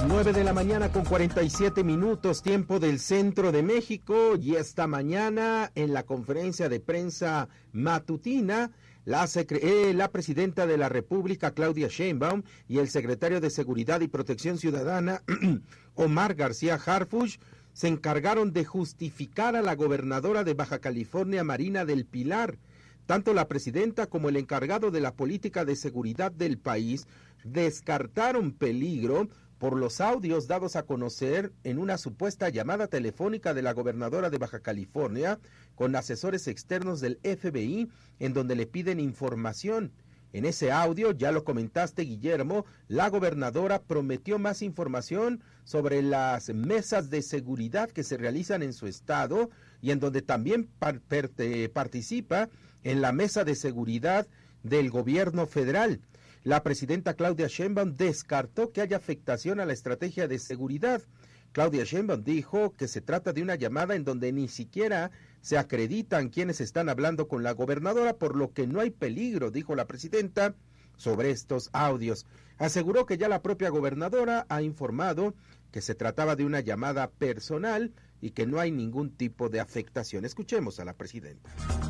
9 de la mañana con 47 minutos, tiempo del centro de México, y esta mañana en la conferencia de prensa matutina, la presidenta de la República, Claudia Sheinbaum, y el secretario de Seguridad y Protección Ciudadana, Omar García Harfuch, se encargaron de justificar a la gobernadora de Baja California, Marina del Pilar. Tanto la presidenta como el encargado de la política de seguridad del país descartaron peligro por los audios dados a conocer en una supuesta llamada telefónica de la gobernadora de Baja California con asesores externos del FBI, en donde le piden información. En ese audio, ya lo comentaste, Guillermo, la gobernadora prometió más información sobre las mesas de seguridad que se realizan en su estado y en donde también participa en la mesa de seguridad del gobierno federal. La presidenta Claudia Sheinbaum descartó que haya afectación a la estrategia de seguridad. Claudia Sheinbaum dijo que se trata de una llamada en donde ni siquiera se acreditan quienes están hablando con la gobernadora, por lo que no hay peligro, dijo la presidenta, sobre estos audios. Aseguró que ya la propia gobernadora ha informado que se trataba de una llamada personal y que no hay ningún tipo de afectación. Escuchemos a la presidenta.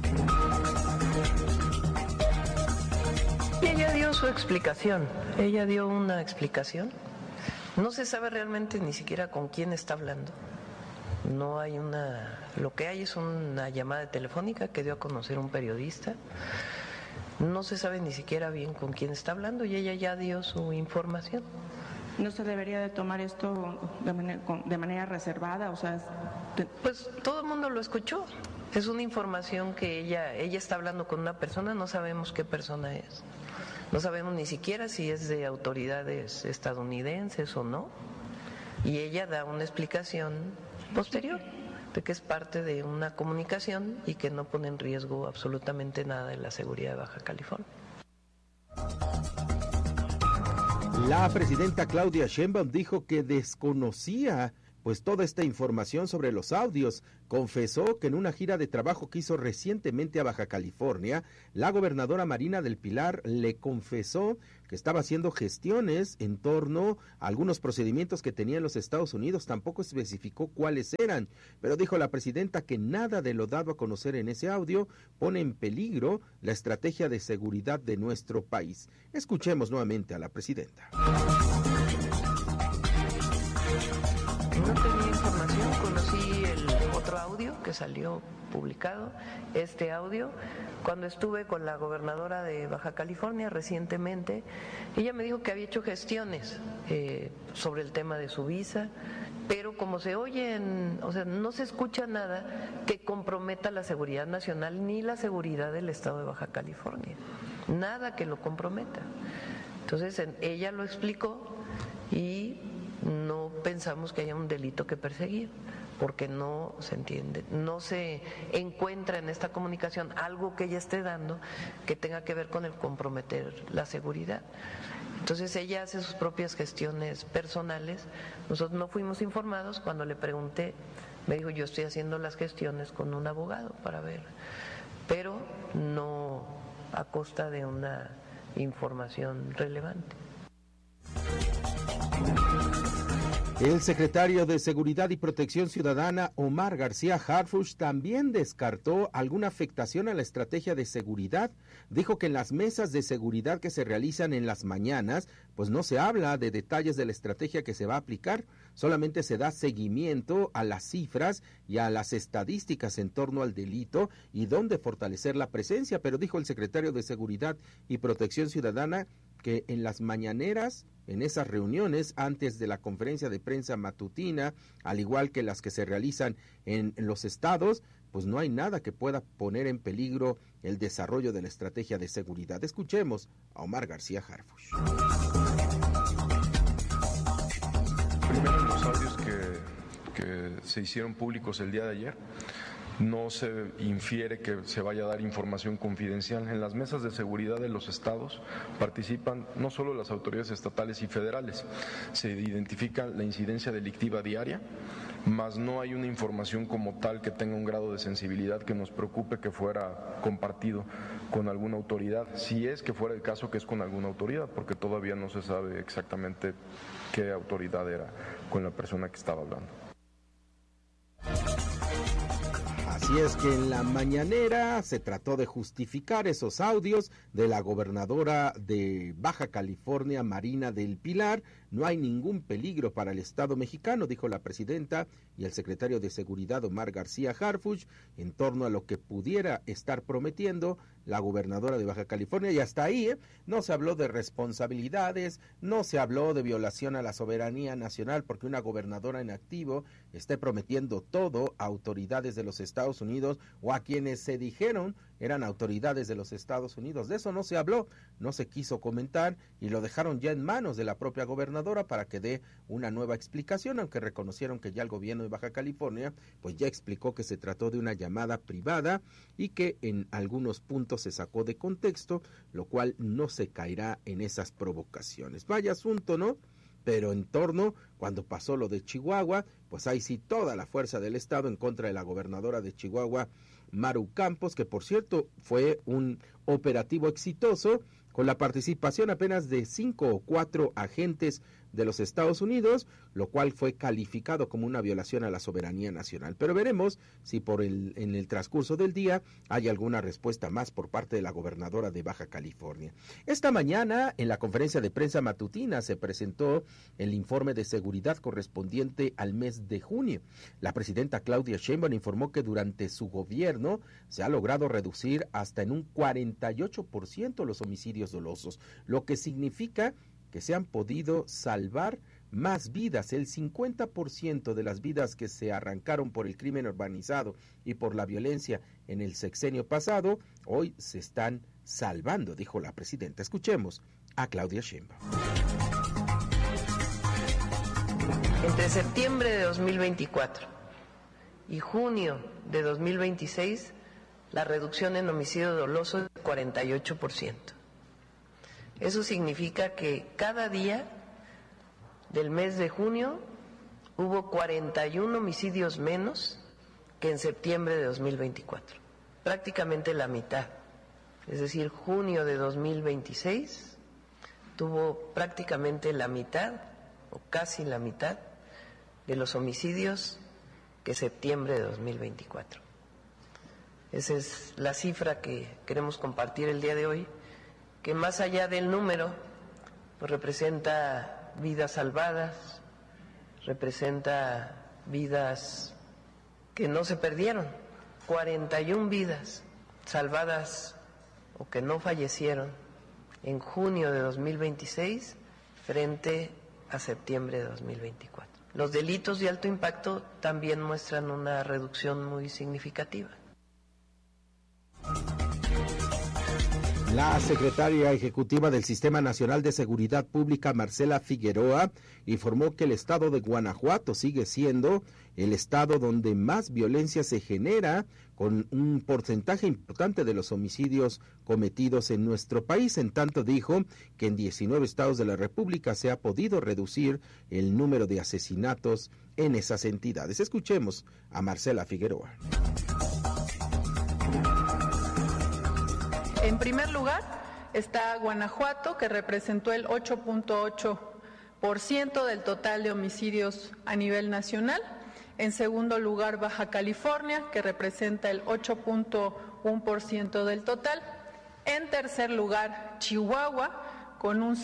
Ella dio su explicación, ella dio una explicación. No se sabe realmente ni siquiera con quién está hablando. No hay lo que hay es una llamada telefónica que dio a conocer un periodista. No se sabe ni siquiera bien con quién está hablando y ella ya dio su información. ¿No se debería de tomar esto de manera reservada? O sea, pues todo el mundo lo escuchó. Es una información que ella está hablando con una persona, no sabemos qué persona es. No sabemos ni siquiera si es de autoridades estadounidenses o no. Y ella da una explicación posterior de que es parte de una comunicación y que no pone en riesgo absolutamente nada de la seguridad de Baja California. La presidenta Claudia Sheinbaum dijo que desconocía pues toda esta información sobre los audios. Confesó que en una gira de trabajo que hizo recientemente a Baja California, la gobernadora Marina del Pilar le confesó que estaba haciendo gestiones en torno a algunos procedimientos que tenía en los Estados Unidos. Tampoco especificó cuáles eran, pero dijo la presidenta que nada de lo dado a conocer en ese audio pone en peligro la estrategia de seguridad de nuestro país. Escuchemos nuevamente a la presidenta. No tenía información, conocí el otro audio que salió publicado, este audio, cuando estuve con la gobernadora de Baja California recientemente. Ella me dijo que había hecho gestiones sobre el tema de su visa, pero como se oyen, o sea, no se escucha nada que comprometa la seguridad nacional ni la seguridad del estado de Baja California, nada que lo comprometa. Entonces ella lo explicó y no pensamos que haya un delito que perseguir, porque no se entiende, no se encuentra en esta comunicación algo que ella esté dando que tenga que ver con el comprometer la seguridad. Entonces ella hace sus propias gestiones personales. Nosotros no fuimos informados. Cuando le pregunté, me dijo: yo estoy haciendo las gestiones con un abogado para ver, pero no a costa de una información relevante. El secretario de Seguridad y Protección Ciudadana, Omar García Harfuch, también descartó alguna afectación a la estrategia de seguridad. Dijo que en las mesas de seguridad que se realizan en las mañanas, pues no se habla de detalles de la estrategia que se va a aplicar, solamente se da seguimiento a las cifras y a las estadísticas en torno al delito y dónde fortalecer la presencia. Pero dijo el secretario de Seguridad y Protección Ciudadana que en las mañaneras, en esas reuniones antes de la conferencia de prensa matutina, al igual que las que se realizan en los estados, pues no hay nada que pueda poner en peligro el desarrollo de la estrategia de seguridad. Escuchemos a Omar García Harfuch. Primero, los audios que se hicieron públicos el día de ayer, no se infiere que se vaya a dar información confidencial. En las mesas de seguridad de los estados participan no solo las autoridades estatales y federales, se identifica la incidencia delictiva diaria, mas no hay una información como tal que tenga un grado de sensibilidad que nos preocupe que fuera compartido con alguna autoridad, si es que fuera el caso que es con alguna autoridad, porque todavía no se sabe exactamente qué autoridad era con la persona que estaba hablando. Así es que en la mañanera se trató de justificar esos audios de la gobernadora de Baja California, Marina del Pilar. No hay ningún peligro para el Estado mexicano, dijo la presidenta y el secretario de Seguridad, Omar García Harfuch, en torno a lo que pudiera estar prometiendo la gobernadora de Baja California. Y hasta ahí, no se habló de responsabilidades, no se habló de violación a la soberanía nacional, porque una gobernadora en activo esté prometiendo todo a autoridades de los Estados Unidos o a quienes se dijeron eran autoridades de los Estados Unidos. De eso no se habló, no se quiso comentar y lo dejaron ya en manos de la propia gobernadora para que dé una nueva explicación, aunque reconocieron que ya el gobierno de Baja California pues ya explicó que se trató de una llamada privada y que en algunos puntos se sacó de contexto, lo cual no se caerá en esas provocaciones. Vaya asunto, ¿no? Pero en torno, cuando pasó lo de Chihuahua, pues ahí sí toda la fuerza del Estado en contra de la gobernadora de Chihuahua, Maru Campos, que por cierto fue un operativo exitoso, con la participación apenas de 5 o 4 agentes de los Estados Unidos, lo cual fue calificado como una violación a la soberanía nacional. Pero veremos si en el transcurso del día hay alguna respuesta más por parte de la gobernadora de Baja California. Esta mañana, en la conferencia de prensa matutina, se presentó el informe de seguridad correspondiente al mes de junio. La presidenta Claudia Sheinbaum informó que durante su gobierno se ha logrado reducir hasta en un 48% los homicidios dolosos, lo que significa que se han podido salvar más vidas. El 50% de las vidas que se arrancaron por el crimen organizado y por la violencia en el sexenio pasado, hoy se están salvando, dijo la presidenta. Escuchemos a Claudia Sheinbaum. Entre septiembre de 2024 y junio de 2026, la reducción en homicidio doloso es de 48%. Eso significa que cada día del mes de junio hubo 41 homicidios menos que en septiembre de 2024. Prácticamente la mitad. Es decir, junio de 2026 tuvo prácticamente la mitad o casi la mitad de los homicidios que septiembre de 2024. Esa es la cifra que queremos compartir el día de hoy, que más allá del número, pues representa vidas salvadas, representa vidas que no se perdieron, 41 vidas salvadas o que no fallecieron en junio de 2026 frente a septiembre de 2024. Los delitos de alto impacto también muestran una reducción muy significativa. La secretaria ejecutiva del Sistema Nacional de Seguridad Pública, Marcela Figueroa, informó que el estado de Guanajuato sigue siendo el estado donde más violencia se genera, con un porcentaje importante de los homicidios cometidos en nuestro país. En tanto, dijo que en 19 estados de la República se ha podido reducir el número de asesinatos en esas entidades. Escuchemos a Marcela Figueroa. En primer lugar está Guanajuato, que representó el 8.8% del total de homicidios a nivel nacional. En segundo lugar, Baja California, que representa el 8.1% del total. En tercer lugar, Chihuahua, con un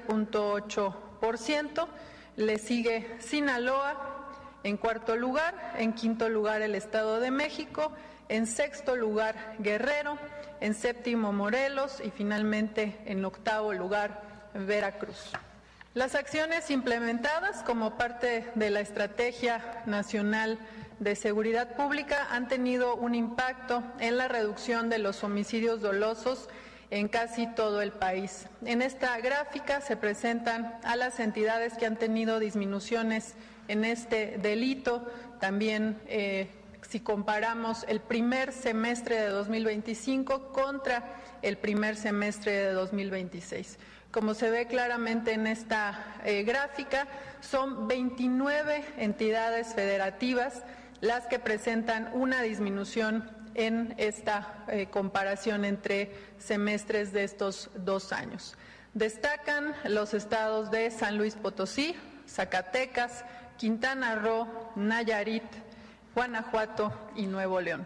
7.8%. Le sigue Sinaloa en cuarto lugar. En quinto lugar, el Estado de México. En sexto lugar, Guerrero. En séptimo, Morelos, y finalmente en octavo lugar, Veracruz. Las acciones implementadas como parte de la Estrategia Nacional de Seguridad Pública han tenido un impacto en la reducción de los homicidios dolosos en casi todo el país. En esta gráfica se presentan a las entidades que han tenido disminuciones en este delito, también si comparamos el primer semestre de 2025 contra el primer semestre de 2026. Como se ve claramente en esta gráfica, son 29 entidades federativas las que presentan una disminución en esta comparación entre semestres de estos 2 años. Destacan los estados de San Luis Potosí, Zacatecas, Quintana Roo, Nayarit, Guanajuato y Nuevo León.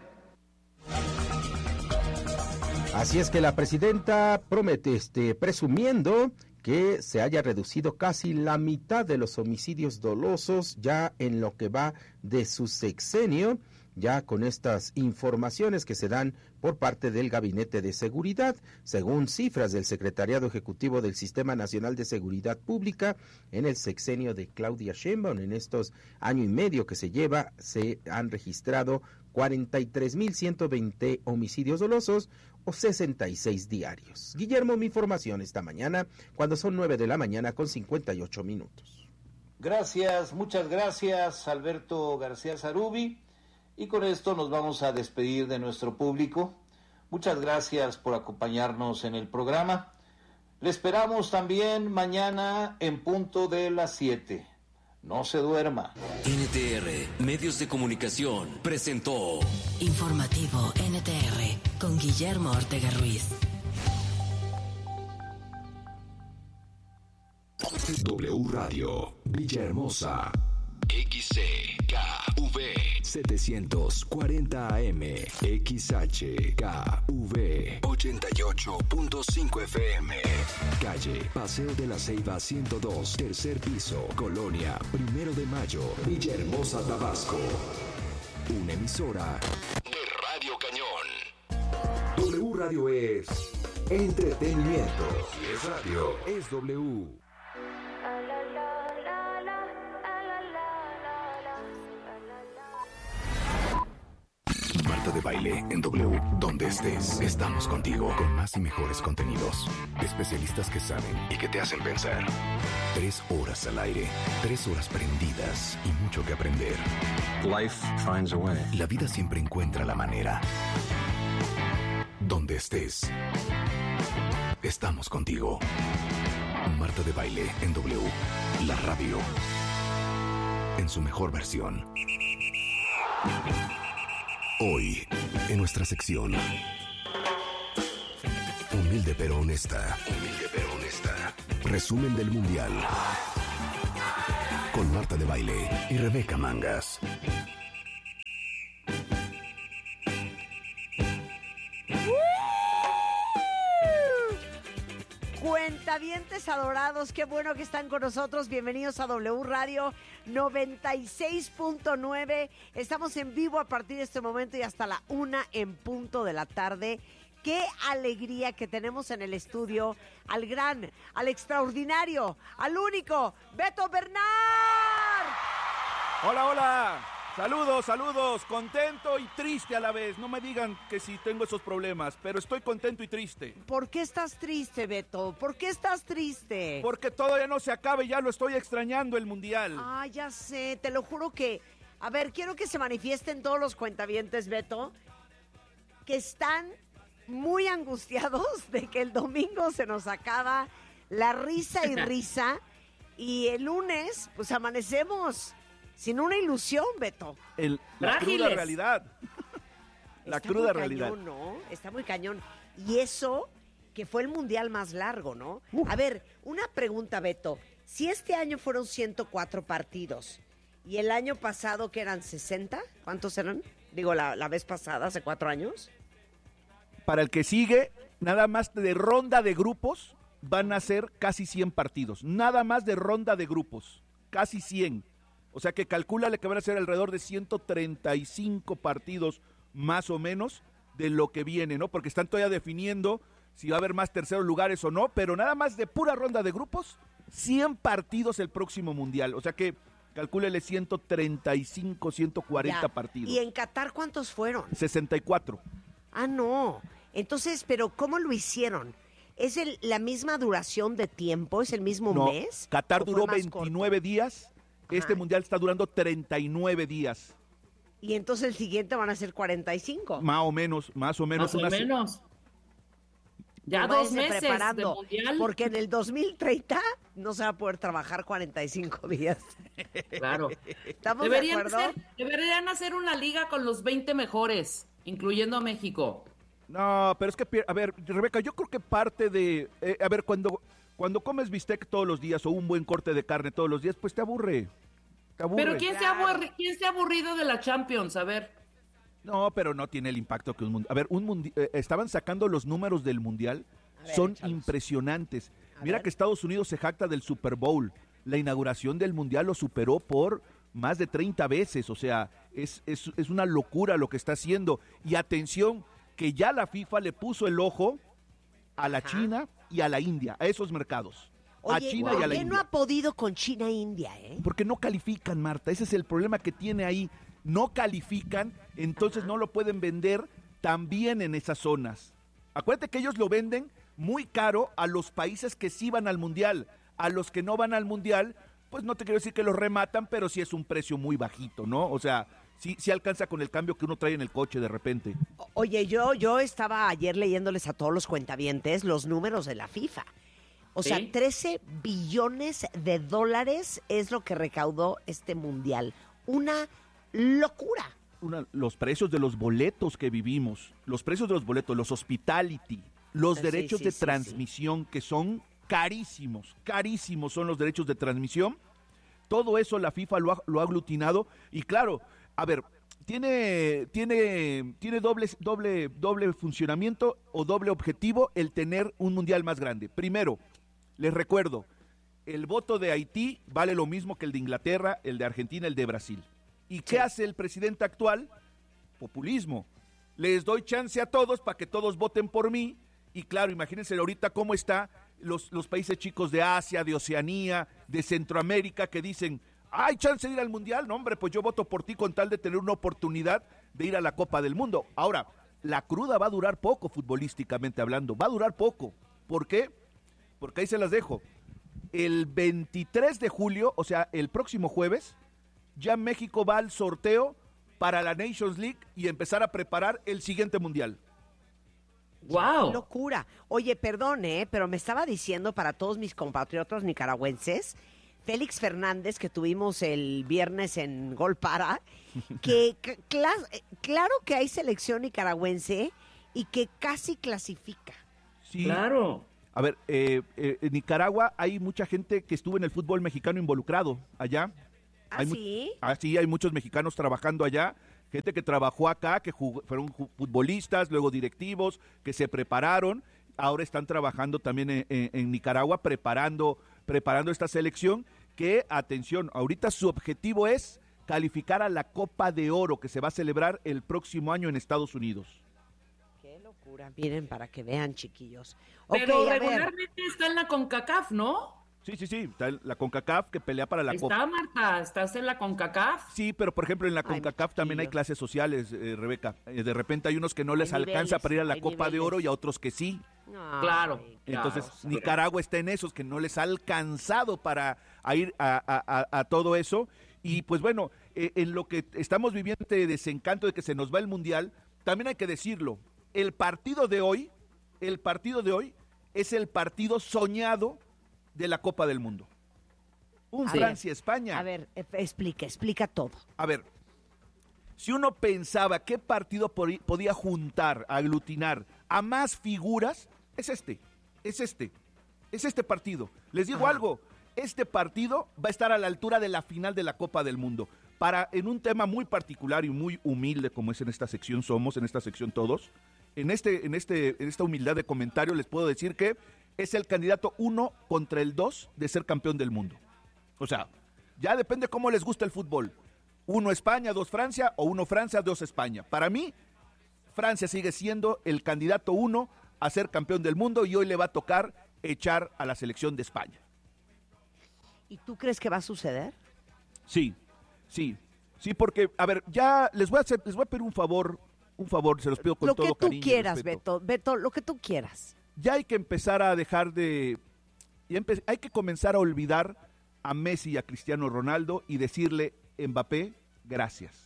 Así es que la presidenta promete, presumiendo que se haya reducido casi la mitad de los homicidios dolosos ya en lo que va de su sexenio, ya con estas informaciones que se dan por parte del Gabinete de Seguridad, según cifras del Secretariado Ejecutivo del Sistema Nacional de Seguridad Pública, en el sexenio de Claudia Sheinbaum, en estos año y medio que se lleva, se han registrado 43,120 homicidios dolosos o 66 diarios. Guillermo, mi información esta mañana, cuando son 9 de la mañana con 58 minutos. Gracias, muchas gracias, Alberto García Zarubi. Y con esto nos vamos a despedir de nuestro público. Muchas gracias por acompañarnos en el programa. Le esperamos también mañana en punto de las 7. No se duerma. NTR, Medios de Comunicación, presentó Informativo NTR con Guillermo Ortega Ruiz. W Radio, Villahermosa. XCKV 740 AM, XHKV 88.5 FM. Calle Paseo de la Ceiba 102, tercer piso, Colonia, 1 de Mayo, Villahermosa, Tabasco. Una emisora de Radio Cañón. W Radio es entretenimiento. Si es radio, es W. Marta de Baile en W, donde estés, estamos contigo con más y mejores contenidos. Especialistas que saben y que te hacen pensar. 3 horas al aire, 3 horas prendidas y mucho que aprender. Life finds a way. La vida siempre encuentra la manera. Donde estés, estamos contigo. Marta de Baile en W, la radio, en su mejor versión. Hoy, en nuestra sección Humilde pero honesta. Humilde pero honesta. Resumen del Mundial. Con Marta de Baile y Rebeca Mangas. Cuentavientes adorados, qué bueno que están con nosotros. Bienvenidos a W Radio 96.9. Estamos en vivo a partir de este momento y hasta la 1 en punto de la tarde. Qué alegría que tenemos en el estudio al gran, al extraordinario, al único, Beto Bernal. Hola, hola. Saludos, contento y triste a la vez. No me digan que sí tengo esos problemas, pero estoy contento y triste. ¿Por qué estás triste, Beto? ¿Por qué estás triste? Porque todavía no se acabe, ya lo estoy extrañando el Mundial. Ah, ya sé, te lo juro que... A ver, quiero que se manifiesten todos los cuentavientes, Beto, que están muy angustiados de que el domingo se nos acaba la risa y risa y el lunes, pues amanecemos... sin una ilusión, Beto. La cruda realidad. La cruda realidad. Está muy cañón, ¿no? Está muy cañón. Y eso que fue el mundial más largo, ¿no? A ver, una pregunta, Beto. Si este año fueron 104 partidos y el año pasado que eran 60, ¿cuántos eran? Digo, la vez pasada, hace 4 años. Para el que sigue, nada más de ronda de grupos, van a ser casi 100 partidos. Nada más de ronda de grupos. Casi 100. O sea que calcúlale que van a ser alrededor de 135 partidos más o menos de lo que viene, ¿no? Porque están todavía definiendo si va a haber más terceros lugares o no, pero nada más de pura ronda de grupos, 100 partidos el próximo Mundial. O sea que calcúlele 135, 140 ya. Partidos. ¿Y en Qatar cuántos fueron? 64. Ah, no. Entonces, ¿pero cómo lo hicieron? ¿Es la misma duración de tiempo? ¿Es el mismo mes? Qatar duró 29 días. Este mundial está durando 39 días. Y entonces el siguiente van a ser 45. Más o menos. Más o menos. Ya Pues 2 meses preparando, de mundial. porque en el 2030 no se va a poder trabajar 45 días. Claro. ¿Estamos de acuerdo? Deberían hacer una liga con los 20 mejores, incluyendo a México. No, pero es que, a ver, Rebeca, yo creo que parte de, a ver, cuando comes bistec todos los días o un buen corte de carne todos los días, pues te aburre. Pero ¿quién se ha aburrido de la Champions? A ver. No, pero no tiene el impacto que un mundial. A ver, estaban sacando los números del mundial, son impresionantes. Mira que Estados Unidos se jacta del Super Bowl. La inauguración del mundial lo superó por más de 30 veces. O sea, es una locura lo que está haciendo. Y atención, que ya la FIFA le puso el ojo a la China y a la India, a esos mercados. Oye, a China y a la ¿por qué India. no ha podido con China e India, Porque no califican, Marta. Ese es el problema que tiene ahí. No califican, entonces no lo pueden vender también en esas zonas. Acuérdate que ellos lo venden muy caro a los países que sí van al mundial. A los que no van al mundial, pues no te quiero decir que los rematan, pero sí es un precio muy bajito, ¿no? O sea, sí alcanza con el cambio que uno trae en el coche de repente. Oye, yo estaba ayer leyéndoles a todos los cuentavientes los números de la FIFA. O sea, ¿Sí? 13 billones de dólares es lo que recaudó este mundial. Una locura. Los precios de los boletos que vivimos, los precios de los boletos, los hospitality, los derechos de transmisión que son carísimos son los derechos de transmisión. Todo eso la FIFA lo ha aglutinado y claro, a ver, tiene doble funcionamiento o doble objetivo el tener un mundial más grande. Primero, les recuerdo, el voto de Haití vale lo mismo que el de Inglaterra, el de Argentina, el de Brasil. ¿Y qué hace el presidente actual? Populismo. Les doy chance a todos para que todos voten por mí. Y claro, imagínense ahorita cómo está los países chicos de Asia, de Oceanía, de Centroamérica, que dicen, ¿hay chance de ir al Mundial? No, hombre, pues yo voto por ti con tal de tener una oportunidad de ir a la Copa del Mundo. Ahora, la cruda va a durar poco, futbolísticamente hablando. Va a durar poco. ¿Por qué? Porque ahí se las dejo. El 23 de julio, o sea, el próximo jueves, ya México va al sorteo para la Nations League y empezar a preparar el siguiente mundial. ¡Wow! ¡Qué locura! Oye, perdón, pero me estaba diciendo para todos mis compatriotas nicaragüenses, Félix Fernández, que tuvimos el viernes en Gol Para, que claro que hay selección nicaragüense y que casi clasifica. Sí. Claro. A ver, en Nicaragua hay mucha gente que estuvo en el fútbol mexicano involucrado allá. ¿Ah, sí? Sí, hay muchos mexicanos trabajando allá, gente que trabajó acá, que fueron futbolistas, luego directivos, que se prepararon, ahora están trabajando también en Nicaragua, preparando esta selección, que, atención, ahorita su objetivo es calificar a la Copa de Oro, que se va a celebrar el próximo año en Estados Unidos. ¡Qué locura! Miren, para que vean, chiquillos. Pero regularmente está en la CONCACAF, ¿no? Sí, está la CONCACAF que pelea para la Copa. Está, Marta, ¿estás en la CONCACAF? Sí, pero por ejemplo en la CONCACAF también hay clases sociales, Rebeca. De repente hay unos que no les alcanza para ir a la Copa de Oro y a otros que sí. Claro. Entonces Nicaragua está en esos que no les ha alcanzado para ir a todo eso. Y pues bueno, en lo que estamos viviendo este desencanto de que se nos va el Mundial, también hay que decirlo, el partido de hoy es el partido soñado de la Copa del Mundo. Francia-España. A ver, explica todo. A ver, si uno pensaba qué partido podía juntar, aglutinar a más figuras, es este partido. Les digo algo, este partido va a estar a la altura de la final de la Copa del Mundo. En un tema muy particular y muy humilde, como es en esta sección todos, en esta humildad de comentario les puedo decir que es el candidato 1 contra el 2 de ser campeón del mundo. O sea, ya depende cómo les gusta el fútbol. 1 España, 2 Francia, o 1 Francia, 2 España. Para mí, Francia sigue siendo el candidato 1 a ser campeón del mundo y hoy le va a tocar echar a la selección de España. ¿Y tú crees que va a suceder? Sí, porque, a ver, ya les voy a pedir un favor, se los pido con todo cariño. Lo que tú quieras, Beto, lo que tú quieras. Ya hay que empezar a dejar hay que comenzar a olvidar a Messi y a Cristiano Ronaldo y decirle, Mbappé, gracias.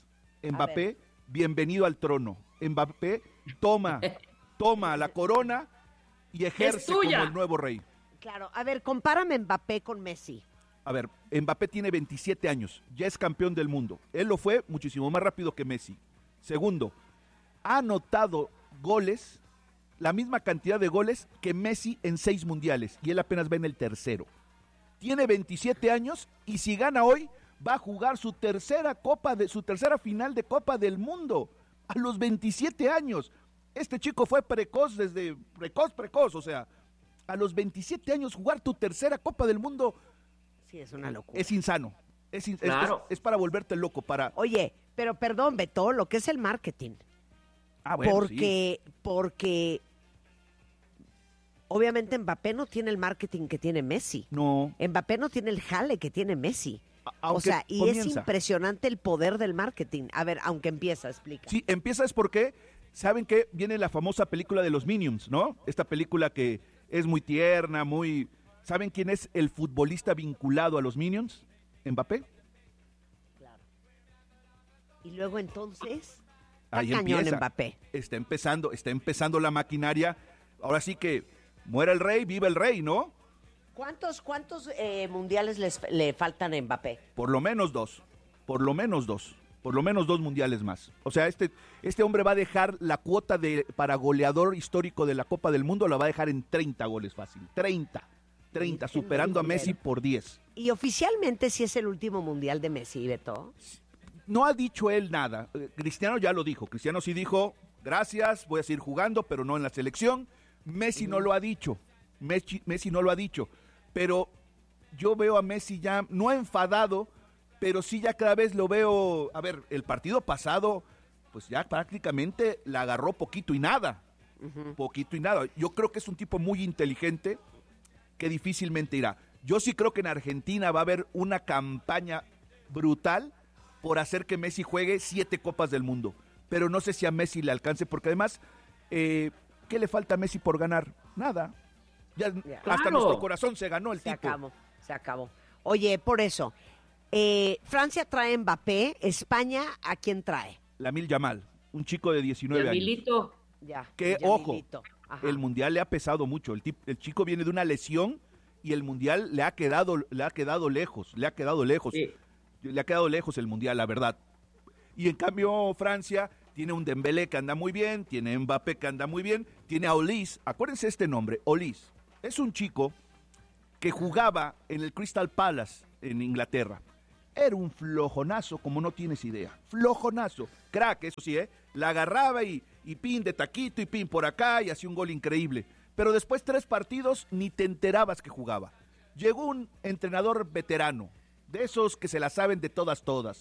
Mbappé, bienvenido al trono. Mbappé toma la corona y ejerce como el nuevo rey. Claro, a ver, compárame Mbappé con Messi. A ver, Mbappé tiene 27 años, ya es campeón del mundo. Él lo fue muchísimo más rápido que Messi. Segundo, ha anotado goles, la misma cantidad de goles que Messi en 6 mundiales, y él apenas va en el tercero. Tiene 27 años y si gana hoy, va a jugar su tercera final de Copa del Mundo a los 27 años. Este chico fue precoz, o sea, a los 27 años jugar tu tercera Copa del Mundo. Sí, es una locura. Es insano. Claro. Es para volverte loco. Oye, pero perdón, Beto, lo que es el marketing. Bueno, porque obviamente Mbappé no tiene el marketing que tiene Messi. No. Mbappé no tiene el jale que tiene Messi. Aunque y comienza. Es impresionante el poder del marketing. A ver, aunque empieza, explica. Sí, empieza es porque, ¿saben qué? Viene la famosa película de los Minions, ¿no? Esta película que es muy tierna, muy... ¿Saben quién es el futbolista vinculado a los Minions? ¿Mbappé? Claro. Y luego entonces... Ahí cañón empieza. Mbappé. Está empezando la maquinaria. Ahora sí que muera el rey, viva el rey, ¿no? ¿Cuántos mundiales le faltan a Mbappé? Por lo menos dos mundiales más. O sea, este hombre va a dejar la cuota para goleador histórico de la Copa del Mundo, la va a dejar en 30 goles fácil. 30, superando a Messi por 10. ¿Y oficialmente sí es el último mundial de Messi, Beto? No ha dicho él nada. Cristiano ya lo dijo. Cristiano sí dijo, gracias, voy a seguir jugando, pero no en la selección. Messi no lo ha dicho. Messi no lo ha dicho. Pero yo veo a Messi ya, no enfadado, pero sí ya cada vez lo veo... A ver, el partido pasado, pues ya prácticamente la agarró poquito y nada. Poquito y nada. Yo creo que es un tipo muy inteligente que difícilmente irá. Yo sí creo que en Argentina va a haber una campaña brutal por hacer que Messi juegue 7 Copas del Mundo. Pero no sé si a Messi le alcance, porque además, ¿qué le falta a Messi por ganar? Nada. Ya, hasta nuestro corazón se ganó el tipo. Se acabó. Oye, por eso, Francia trae Mbappé, España, ¿a quién trae? Lamine Yamal, un chico de 19 años. Ya. Que, ojo, el Mundial le ha pesado mucho. El chico viene de una lesión y el Mundial le ha quedado lejos. Sí. Le ha quedado lejos el Mundial, la verdad. Y en cambio Francia tiene un Dembélé que anda muy bien, tiene Mbappé que anda muy bien, tiene a Olise. Acuérdense este nombre, Olise. Es un chico que jugaba en el Crystal Palace en Inglaterra. Era un flojonazo, como no tienes idea. Flojonazo. Crack, eso sí, la agarraba y pin de taquito y pin por acá y hacía un gol increíble. Pero después 3 partidos ni te enterabas que jugaba. Llegó un entrenador veterano, de esos que se la saben de todas,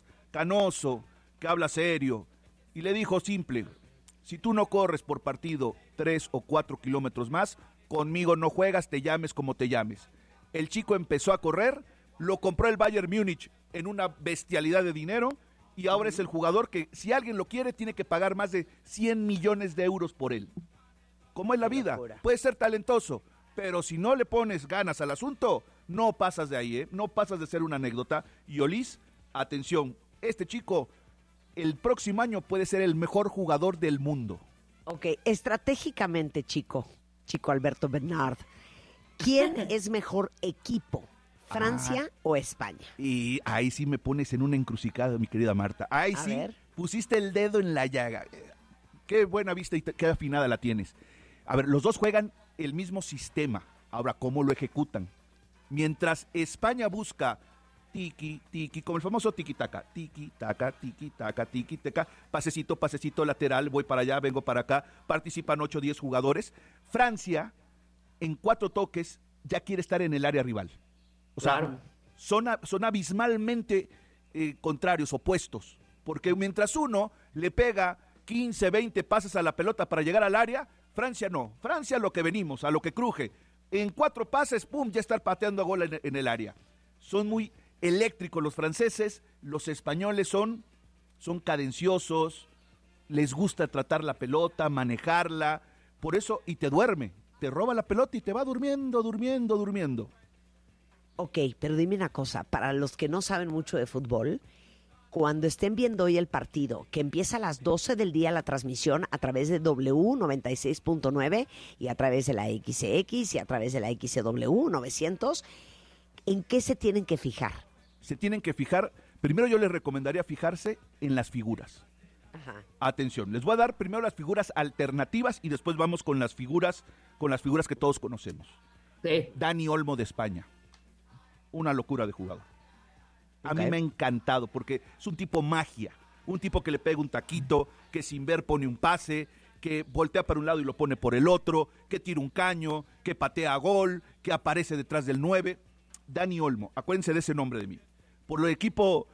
canoso, que habla serio, y le dijo simple, si tú no corres por partido 3 o 4 kilómetros más, conmigo no juegas, te llames como te llames. El chico empezó a correr, lo compró el Bayern Múnich en una bestialidad de dinero, y ahora es el jugador que, si alguien lo quiere, tiene que pagar más de 100 millones de euros por él. ¿Cómo es la vida? Puede ser talentoso, pero si no le pones ganas al asunto, no pasas de ahí, no pasas de ser una anécdota. Y Olise, atención, este chico el próximo año puede ser el mejor jugador del mundo. Ok, estratégicamente, chico Alberto Bernard, ¿quién es mejor equipo? ¿Francia o España? Y ahí sí me pones en una encrucijada, mi querida Marta. Ahí A sí ver. pusiste el dedo en la llaga. Qué buena vista y qué afinada la tienes. A ver, los dos juegan el mismo sistema. Ahora, ¿cómo lo ejecutan? Mientras España busca tiki, como el famoso tiki-taka, tiki-taka, tiki-taka, tiki-taka, pasecito lateral, voy para allá, vengo para acá, participan 8 o 10 jugadores. Francia, en 4 toques, ya quiere estar en el área rival. O sea, son abismalmente contrarios, opuestos, porque mientras uno le pega 15, 20 pases a la pelota para llegar al área, Francia no. Francia a lo que venimos, a lo que cruje. En 4 pases, pum, ya estar pateando a gol en el área. Son muy eléctricos los franceses, los españoles son cadenciosos, les gusta tratar la pelota, manejarla, por eso, y te duerme, te roba la pelota y te va durmiendo. Ok, pero dime una cosa, para los que no saben mucho de fútbol, cuando estén viendo hoy el partido, que empieza a las 12 del día la transmisión a través de W96.9 y a través de la XX y a través de la XW 900, ¿en qué se tienen que fijar? Se tienen que fijar, primero yo les recomendaría fijarse en las figuras. Ajá. Atención, les voy a dar primero las figuras alternativas y después vamos con las figuras que todos conocemos. Sí. Dani Olmo de España. Una locura de jugador. A mí me ha encantado porque es un tipo magia, un tipo que le pega un taquito, que sin ver pone un pase, que voltea para un lado y lo pone por el otro, que tira un caño, que patea a gol, que aparece detrás del 9. Dani Olmo, acuérdense de ese nombre de mí. Por el equipo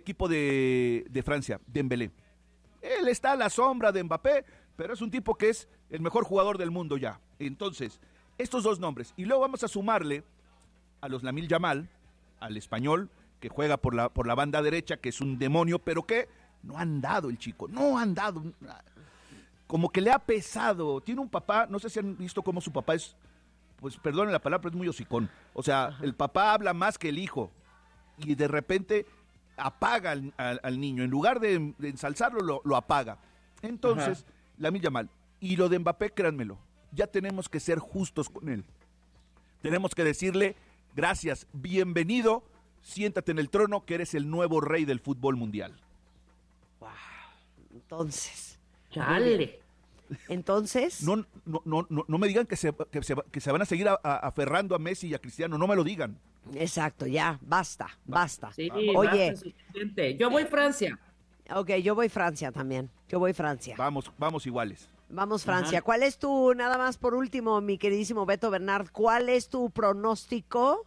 de Francia, Dembélé. Él está a la sombra de Mbappé, pero es un tipo que es el mejor jugador del mundo ya. Entonces, estos dos nombres. Y luego vamos a sumarle a los Lamine Yamal, al español, que juega por la banda derecha, que es un demonio, pero que no ha andado el chico, no ha andado. Como que le ha pesado. Tiene un papá, no sé si han visto cómo su papá es, pues perdonen la palabra, pero es muy hocicón. O sea, el papá habla más que el hijo. Y de repente apaga al niño. En lugar de ensalzarlo, lo apaga. Entonces, Lamine Yamal. Y lo de Mbappé, créanmelo, ya tenemos que ser justos con él. Tenemos que decirle, gracias, bienvenido, siéntate en el trono, que eres el nuevo rey del fútbol mundial. Wow. Entonces. Chale. Entonces. No me digan que se van a seguir aferrando a Messi y a Cristiano, no me lo digan. Exacto, ya, basta. Sí, oye, basta, suficiente. Yo voy Francia. Ok, yo voy Francia también. Yo voy Francia. Vamos iguales. Vamos Francia. ¿Cuál es tu, nada más por último, mi queridísimo Beto Bernard, cuál es tu pronóstico?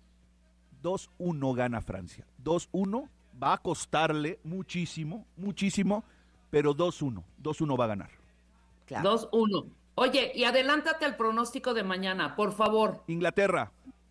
2-1 gana Francia. 2-1 va a costarle muchísimo, pero 2-1. 2-1 va a ganar. Claro. 2-1. Oye, y adelántate al pronóstico de mañana, por favor. Inglaterra,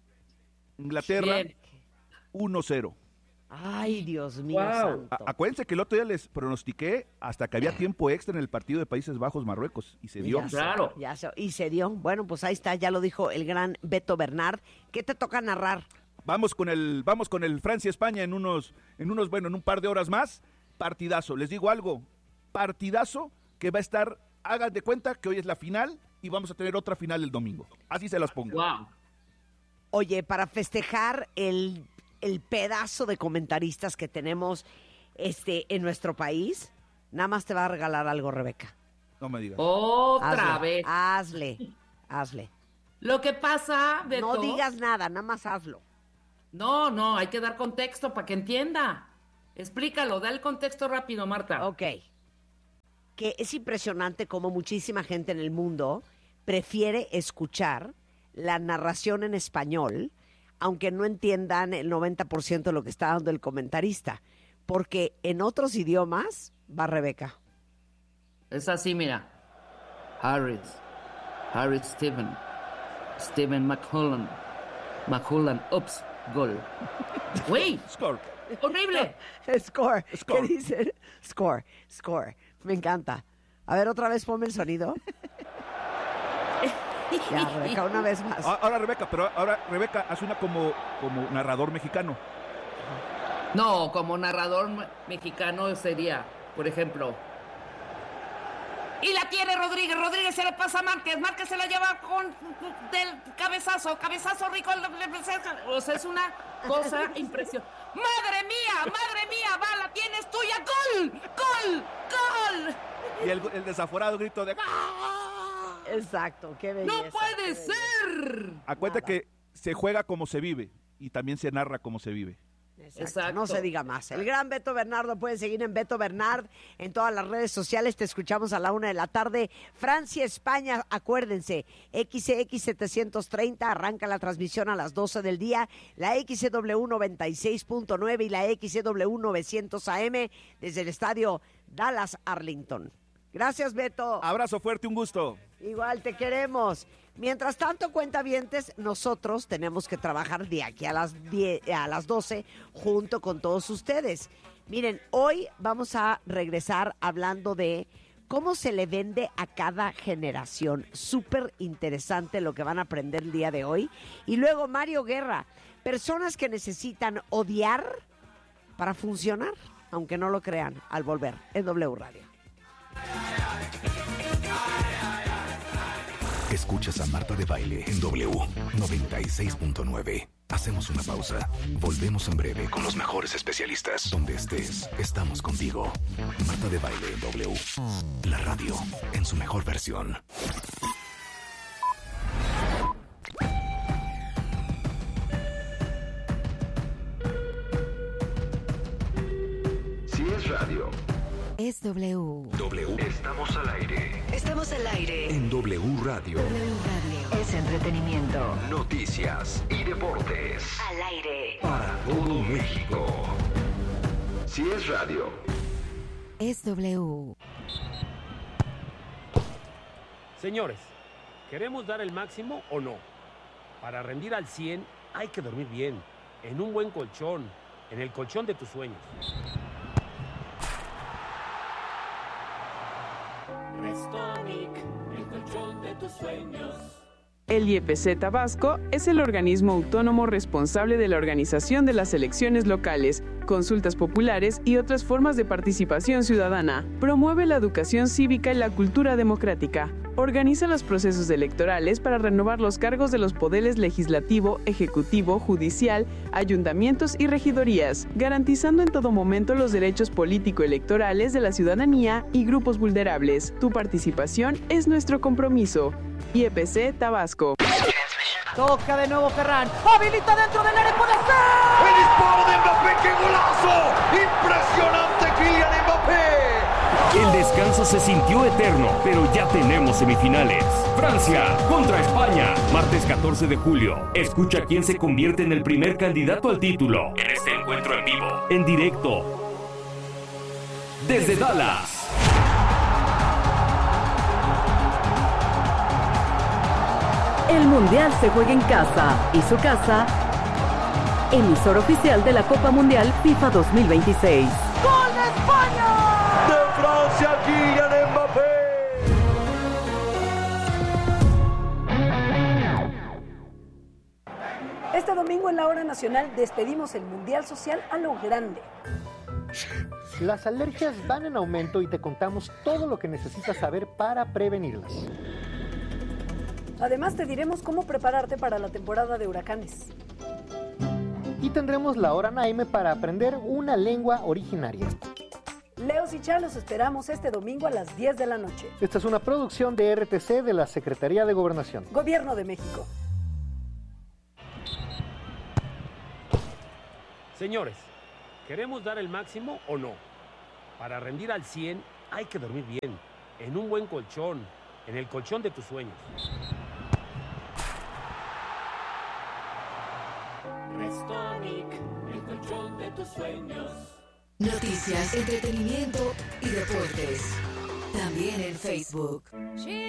Bien. 1-0. Ay, Dios mío santo. Acuérdense que el otro día les pronostiqué hasta que había tiempo extra en el partido de Países Bajos-Marruecos y se dio. Y se dio. Bueno, pues ahí está, ya lo dijo el gran Beto Bernard. ¿Qué te toca narrar? Vamos con el Francia-España en un par de horas más. Partidazo, les digo algo, partidazo que va a estar, hagan de cuenta que hoy es la final y vamos a tener otra final el domingo. Así se las pongo. Wow. Oye, para festejar el pedazo de comentaristas que tenemos en nuestro país, nada más te va a regalar algo, Rebeca. No me digas. Otra vez. Hazle. Lo que pasa, Beto... No digas nada, nada más hazlo. No, hay que dar contexto para que entienda. Explícalo, da el contexto rápido, Marta. Ok. Que es impresionante cómo muchísima gente en el mundo prefiere escuchar la narración en español, aunque no entiendan el 90% de lo que está dando el comentarista. Porque en otros idiomas va Rebeca. Es así, mira. Harris Steven McCullen, ups, gol. Güey. Score. Horrible. Score. ¿Qué dicen? Score. Me encanta. A ver, otra vez ponme el sonido. Ya, Rebeca, una vez más. Ahora Rebeca hace una como narrador mexicano. No, como narrador mexicano sería, por ejemplo. Y la tiene Rodríguez se le pasa a Márquez se la lleva con del cabezazo rico. O sea, es una cosa impresionante. ¡Madre mía! ¡Va, la tienes tuya! ¡Gol! Y el desaforado grito de... Exacto, qué belleza. ¡No puede ser! Acuérdate que se juega como se vive y también se narra como se vive. Exacto. No se diga más. El gran Beto Bernardo, pueden seguir en Beto Bernard en todas las redes sociales. Te escuchamos a la 1:00 p.m. Francia, España, acuérdense, XX 730 arranca la transmisión a las 12 del día, la XW 96.9 y la XW 900 AM desde el estadio Dallas Arlington. Gracias, Beto. Abrazo fuerte, un gusto. Igual, te queremos. Mientras tanto, cuentavientes, nosotros tenemos que trabajar de aquí a las 12 junto con todos ustedes. Miren, hoy vamos a regresar hablando de cómo se le vende a cada generación. Súper interesante lo que van a aprender el día de hoy. Y luego Mario Guerra, personas que necesitan odiar para funcionar. aunque no lo crean, al volver en W Radio. Escuchas a Marta de Baile en W 96.9. Hacemos una pausa. Volvemos en breve con los mejores especialistas. Donde estés, estamos contigo. Marta de Baile en W. La radio en su mejor versión. Si es radio, es W. W. Estamos al aire. Estamos al aire. En W Radio. W Radio. Es entretenimiento. Noticias y deportes. Al aire. Para todo México. Si es radio, es W. Señores, ¿queremos dar el máximo o no? Para rendir al 100 hay que dormir bien, en un buen colchón, en el colchón de tus sueños. Restonic, el colchón de tus sueños. El IEPC Tabasco es el organismo autónomo responsable de la organización de las elecciones locales, consultas populares y otras formas de participación ciudadana. Promueve la educación cívica y la cultura democrática. Organiza los procesos electorales para renovar los cargos de los poderes legislativo, ejecutivo, judicial, ayuntamientos y regidorías, garantizando en todo momento los derechos político-electorales de la ciudadanía y grupos vulnerables. Tu participación es nuestro compromiso. IEPC Tabasco. Toca de nuevo Ferran. Habilita dentro del área, puede ser. El disparo de Mbappé, qué golazo. Impresionante Kylian Mbappé. El descanso se sintió eterno, pero ya tenemos semifinales. Francia contra España, martes 14 de julio. Escucha quién se convierte en el primer candidato al título en este encuentro en vivo, en directo, desde Dallas. El Mundial se juega en casa y su casa, emisor oficial de la Copa Mundial FIFA 2026. ¡Gol de España! De Francia, Kylian Mbappé. Este domingo en la Hora Nacional despedimos el Mundial Social a lo grande. Las alergias van en aumento y te contamos todo lo que necesitas saber para prevenirlas. Además te diremos cómo prepararte para la temporada de huracanes. Y tendremos la Hora Naime para aprender una lengua originaria. Leos y Chá los esperamos este domingo a las 10 de la noche. Esta es una producción de RTC de la Secretaría de Gobernación. Gobierno de México. Señores, ¿queremos dar el máximo o no? Para rendir al 100 hay que dormir bien, en un buen colchón, en el colchón de tus sueños. Restonic, el colchón de tus sueños. Noticias, entretenimiento y deportes. También en Facebook.